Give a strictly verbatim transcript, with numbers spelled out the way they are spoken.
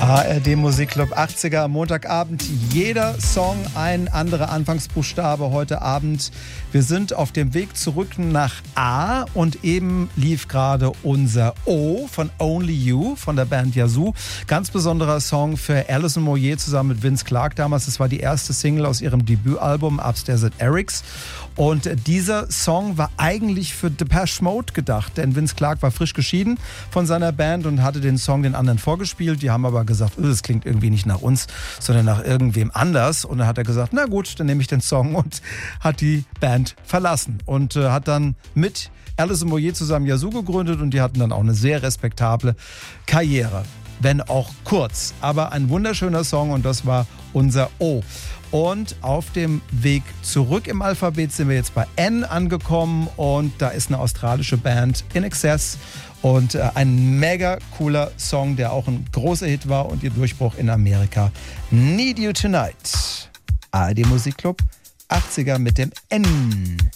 A R D Musikclub achtziger, Montagabend. Jeder Song ein anderer Anfangsbuchstabe heute Abend. Wir sind auf dem Weg zurück nach A und eben lief gerade unser O von Only You von der Band Yazoo. Ganz besonderer Song für Alison Moyet zusammen mit Vince Clarke damals. Das war die erste Single aus ihrem Debütalbum Upstairs at Eric's. Und dieser Song war eigentlich für Depeche Mode gedacht, denn Vince Clarke war frisch geschieden von seiner Band und hatte den Song den anderen vorgespielt. Die haben aber gesagt, das klingt irgendwie nicht nach uns, sondern nach irgendwem anders. Und dann hat er gesagt, na gut, dann nehme ich den Song und hat die Band verlassen. Und äh, hat dann mit Alison Moyet zusammen Yazoo gegründet und die hatten dann auch eine sehr respektable Karriere. Wenn auch kurz, aber ein wunderschöner Song und das war unser O. Und auf dem Weg zurück im Alphabet sind wir jetzt bei N angekommen und da ist eine australische Band, In Excess, und äh, ein mega cooler Song, der auch ein großer Hit war und ihr Durchbruch in Amerika. Need You Tonight. A R D Musikclub achtziger mit dem N.